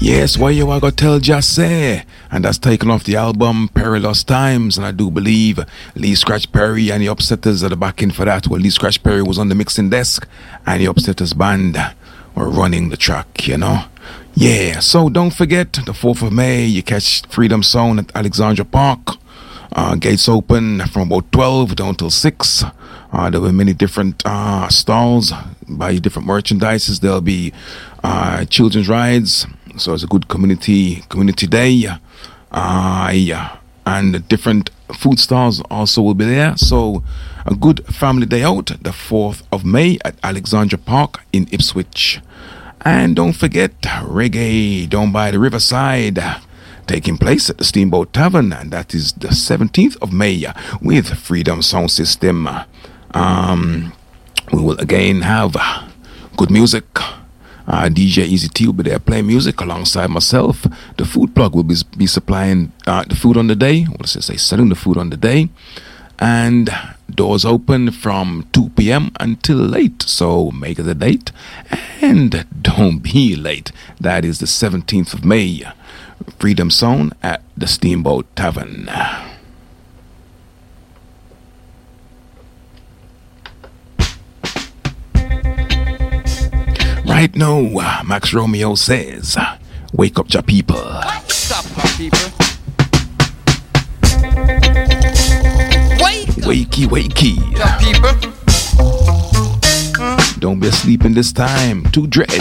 Yes, why you I got tell just say, and that's taken off the album Perilous Times, and I do believe Lee Scratch Perry and the Upsetters are the backing for that. Well, Lee Scratch Perry was on the mixing desk, and the Upsetters band were running the track, you know. Yeah, so don't forget the 4th of May, you catch Freedom Sound at Alexandra Park. Gates open from about 12 down till 6. There were many different stalls, buy different merchandises. There'll be children's rides. So it's a good community day. Yeah. And different food stalls also will be there. So a good family day out, the 4th of May at Alexandra Park in Ipswich. And don't forget reggae down by the riverside, taking place at the Steamboat Tavern, and that is the 17th of May with Freedom Sound System. We will again have good music. DJ Easy T will be there playing music alongside myself. The food plug will be supplying the food on the day. Well, let's just say selling the food on the day. And doors open from 2 p.m. until late. So make it a date. And don't be late. That is the 17th of May. Freedom Sound at the Steamboat Tavern. Right now, Max Romeo says, wake up, your people. Wake up, my people. Wakey. Your people. Don't be asleep in this time. Too dread.